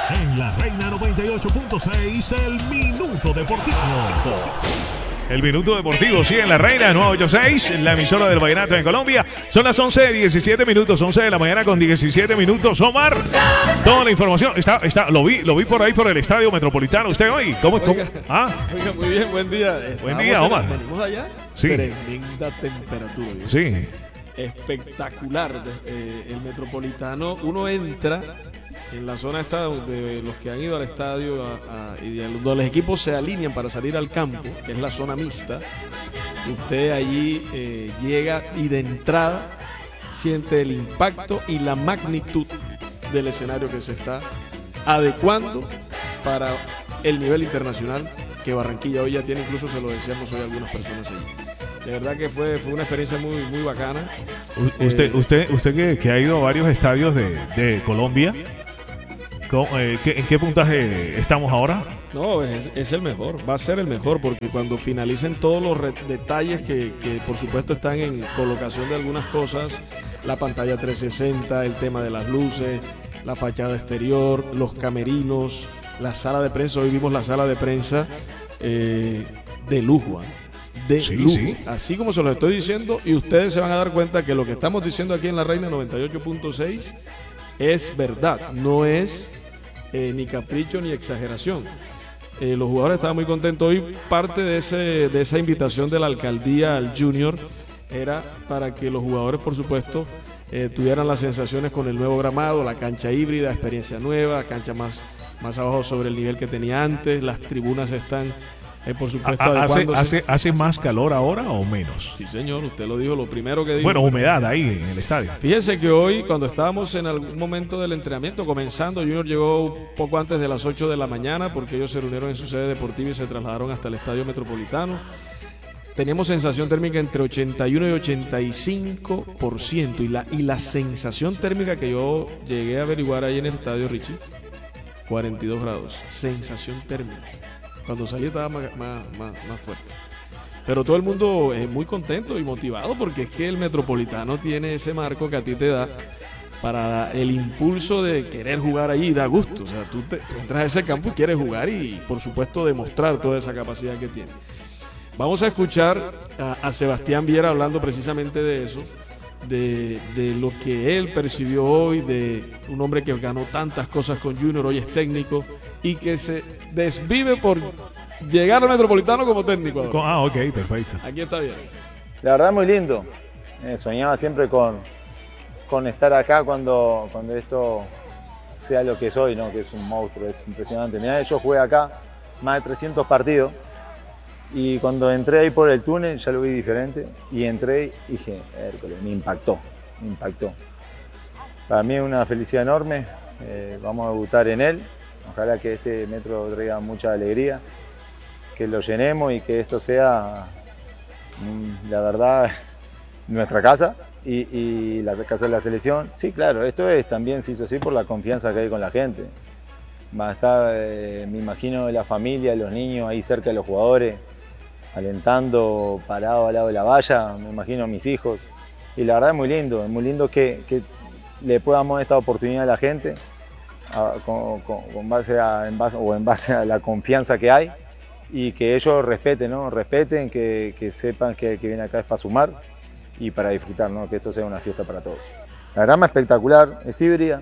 En la Reina 98.6, el Minuto Deportivo. El Minuto Deportivo, sí, en la Reina 986, la emisora del Vallenato en Colombia. Son las 11:17 minutos, 11 de la mañana con 17 minutos. Omar, toda la información. Lo vi por ahí por el Estadio Metropolitano. ¿Usted hoy? ¿Cómo? Oiga, muy bien, buen día. Buen día, Omar. Venimos allá. Sí. Tremenda temperatura. Sí. Espectacular. El Metropolitano, uno entra en la zona esta de los que han ido al estadio y donde los equipos se alinean para salir al campo, que es la zona mixta. Usted allí llega y de entrada siente el impacto y la magnitud del escenario que se está adecuando para el nivel internacional que Barranquilla hoy ya tiene. Incluso se lo decíamos hoy a algunas personas allí. De verdad que fue una experiencia muy, muy bacana. Usted que ha ido a varios estadios de Colombia, ¿en qué puntaje estamos ahora? No, es el mejor, va a ser el mejor, porque cuando finalicen todos los detalles que por supuesto están en colocación de algunas cosas, la pantalla 360, el tema de las luces, la fachada exterior, los camerinos, la sala de prensa. Hoy vimos la sala de prensa de lujo, lujo. Sí. Así como se lo estoy diciendo, y ustedes se van a dar cuenta que lo que estamos diciendo aquí en la Reina 98.6 es verdad, no es ni capricho ni exageración. Los jugadores estaban muy contentos. Hoy parte de esa invitación de la alcaldía al Junior era para que los jugadores, por supuesto, tuvieran las sensaciones con el nuevo gramado, la cancha híbrida, experiencia nueva, cancha más abajo sobre el nivel que tenía antes. Las tribunas están por supuesto adecuándose. ¿Hace más calor ahora o menos? Sí, señor, usted lo dijo, lo primero que dijo. Bueno, humedad ahí en el estadio. Fíjense que hoy, cuando estábamos en algún momento del entrenamiento comenzando, Junior llegó un poco antes de las 8 de la mañana porque ellos se reunieron en su sede deportiva y se trasladaron hasta el Estadio Metropolitano. Teníamos sensación térmica entre 81 y 85%, y la sensación térmica que yo llegué a averiguar ahí en el estadio, Richie, 42 grados, sensación térmica. Cuando salí estaba más fuerte. Pero todo el mundo es muy contento y motivado, porque es que el Metropolitano tiene ese marco que a ti te da para el impulso de querer jugar allí, y da gusto. O sea, tú entras a ese campo y quieres jugar y, por supuesto, demostrar toda esa capacidad que tiene. Vamos a escuchar a Sebastián Viera hablando precisamente de eso, de lo que él percibió hoy, de un hombre que ganó tantas cosas con Junior, hoy es técnico y que se desvive por llegar al Metropolitano como técnico. Ok, perfecto. Aquí está bien. La verdad muy lindo. Soñaba siempre con estar acá cuando esto sea lo que soy, ¿no? Que es un monstruo, es impresionante. Mirá, yo jugué acá más de 300 partidos y cuando entré ahí por el túnel ya lo vi diferente y entré y dije, Hércules, me impactó. Para mí es una felicidad enorme. Vamos a debutar en él. Ojalá que este metro traiga mucha alegría, que lo llenemos y que esto sea, la verdad, nuestra casa y la casa de la selección. Sí, claro, esto también se hizo así por la confianza que hay con la gente. Va a estar, me imagino, la familia, los niños ahí cerca de los jugadores, alentando, parado al lado de la valla, me imagino a mis hijos. Y la verdad es muy lindo que le podamos dar esta oportunidad a la gente. En base a la confianza que hay, y que ellos respeten, ¿no? Respeten, que sepan que el que viene acá es para sumar y para disfrutar, ¿no? Que esto sea una fiesta para todos. La grama espectacular, es híbrida.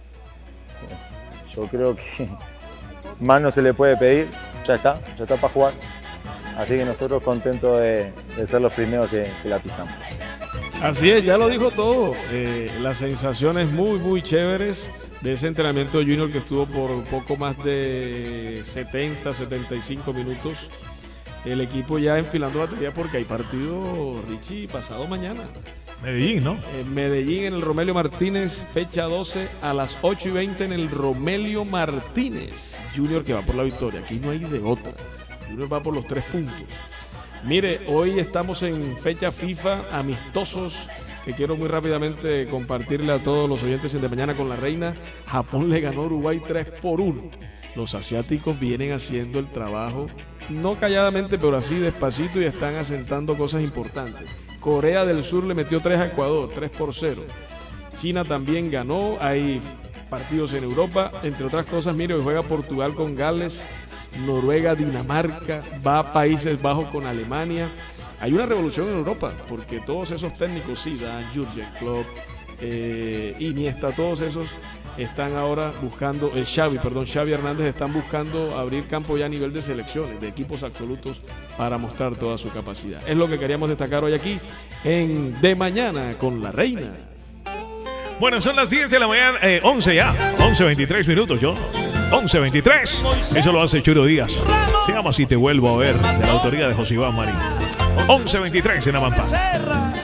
Yo creo que más no se le puede pedir, ya está para jugar. Así que nosotros contentos de ser los primeros que la pisamos. Así es, ya lo dijo todo. Las sensaciones muy, muy chéveres de ese entrenamiento de Junior que estuvo por poco más de 75 minutos. El equipo ya enfilando batería porque hay partido, Richie, pasado mañana. Medellín, ¿no? En Medellín, en el Romelio Martínez, fecha 12 a las 8:20 en el Romelio Martínez. Junior que va por la victoria, aquí no hay de otra. Junior va por los 3 puntos. Mire, hoy estamos en fecha FIFA, amistosos, que quiero muy rápidamente compartirle a todos los oyentes de Mañana con la Reina. Japón le ganó a Uruguay 3-1. Los asiáticos vienen haciendo el trabajo, no calladamente, pero así despacito, y están asentando cosas importantes. Corea del Sur le metió 3 a Ecuador, 3-0. China también ganó. Hay partidos en Europa. Entre otras cosas, mire, hoy juega Portugal con Gales, Noruega, Dinamarca, va a Países Bajos con Alemania. Hay una revolución en Europa, porque todos esos técnicos, Zidane, Jürgen Klopp, Iniesta, todos esos están ahora buscando, Xavi Hernández, están buscando abrir campo ya a nivel de selecciones, de equipos absolutos, para mostrar toda su capacidad. Es lo que queríamos destacar hoy aquí en De Mañana con la Reina. Bueno, son las 10 de la mañana, 11 ya, 11:23 minutos, yo. 11:23. Eso lo hace Churo Díaz. Se llama Si Te Vuelvo a Ver, de la autoría de José Iván Marín. 11:23 en Amampa.